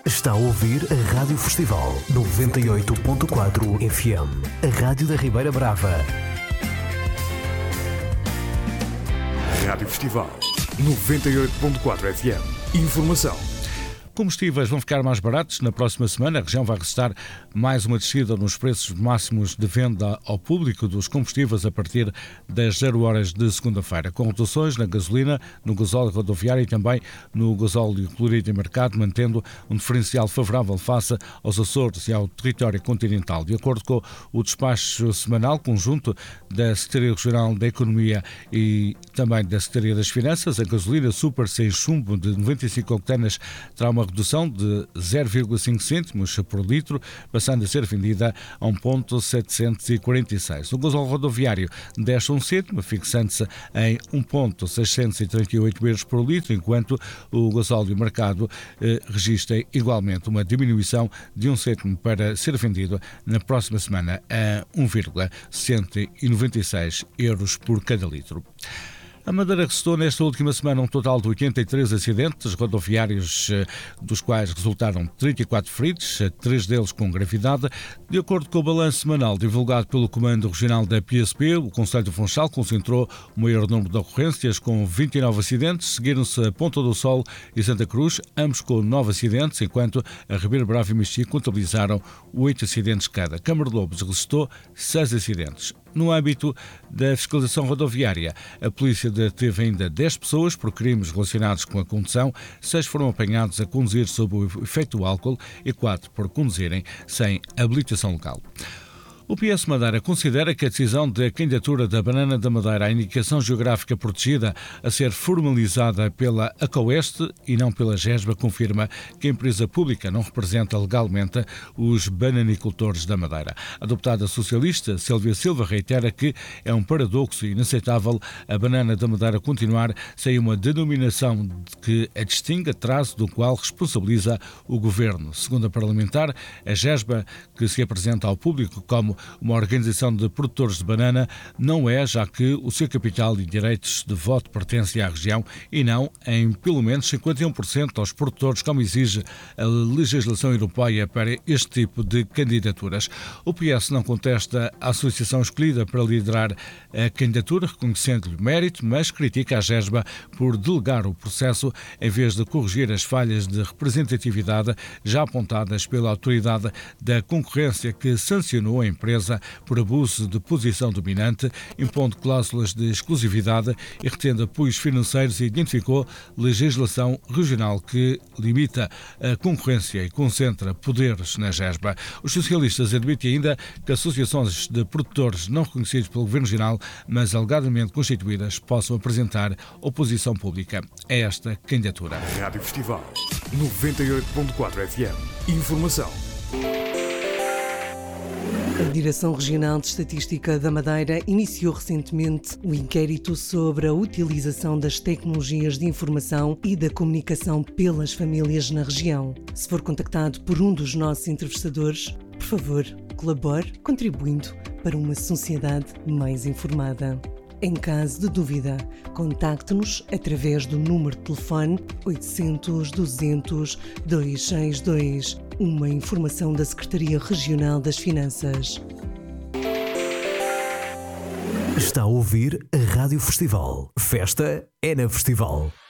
Está a ouvir a Rádio Festival 98.4 FM, a Rádio da Ribeira Brava. Rádio Festival 98.4 FM. Informação. Combustíveis vão ficar mais baratos na próxima semana. A região vai registrar mais uma descida nos preços máximos de venda ao público dos combustíveis a partir das 0 horas de segunda-feira, com reduções na gasolina, no gasóleo rodoviário e também no gasóleo colorido em mercado, mantendo um diferencial favorável face aos Açores e ao território continental. De acordo com o despacho semanal conjunto da Secretaria Regional da Economia e também da Secretaria das Finanças, a gasolina super sem chumbo de 95 octanas terá uma redução de 0,5 cêntimos por litro, passando a ser vendida a 1,746. O gasóleo rodoviário desce 1 cêntimo, fixando-se em 1,638 euros por litro, enquanto o gasóleo mercado registra igualmente uma diminuição de 1 cêntimo para ser vendido na próxima semana a 1,196 euros por cada litro. A Madeira registrou nesta última semana um total de 83 acidentes rodoviários, dos quais resultaram 34 feridos, 3 deles com gravidade. De acordo com o balanço semanal divulgado pelo Comando Regional da PSP, o Concelho do Funchal concentrou o maior número de ocorrências, com 29 acidentes, seguiram-se a Ponta do Sol e Santa Cruz, ambos com 9 acidentes, enquanto a Ribeira Brava e Mexia contabilizaram 8 acidentes cada. Câmara de Lobos registrou 6 acidentes. No âmbito da fiscalização rodoviária, a polícia deteve ainda 10 pessoas por crimes relacionados com a condução, 6 foram apanhados a conduzir sob o efeito do álcool e 4 por conduzirem sem habilitação local. O PS Madeira considera que a decisão de candidatura da banana da Madeira à indicação geográfica protegida a ser formalizada pela ACOeste e não pela GESBA confirma que a empresa pública não representa legalmente os bananicultores da Madeira. A deputada socialista Silvia Silva reitera que é um paradoxo inaceitável a banana da Madeira continuar sem uma denominação que a distinga, traço do qual responsabiliza o governo. Segundo a parlamentar, a GESBA, que se apresenta ao público como uma organização de produtores de banana, não é, já que o seu capital e direitos de voto pertencem à região e não em pelo menos 51% aos produtores, como exige a legislação europeia para este tipo de candidaturas. O PS não contesta a associação escolhida para liderar a candidatura, reconhecendo-lhe mérito, mas critica a GESBA por delegar o processo em vez de corrigir as falhas de representatividade já apontadas pela Autoridade da Concorrência, que sancionou a empresa por abuso de posição dominante, impondo cláusulas de exclusividade e retendo apoios financeiros, e identificou legislação regional que limita a concorrência e concentra poderes na GESBA. Os socialistas admitem ainda que associações de produtores não reconhecidos pelo Governo Regional, mas alegadamente constituídas, possam apresentar oposição pública a esta candidatura. Rádio Festival 98.4 FM. Informação. A Direção Regional de Estatística da Madeira iniciou recentemente o inquérito sobre a utilização das tecnologias de informação e da comunicação pelas famílias na região. Se for contactado por um dos nossos entrevistadores, por favor, colabore contribuindo para uma sociedade mais informada. Em caso de dúvida, contacte-nos através do número de telefone 800 200 262. Uma informação da Secretaria Regional das Finanças. Está a ouvir a Rádio Festival. Festa é na Festival.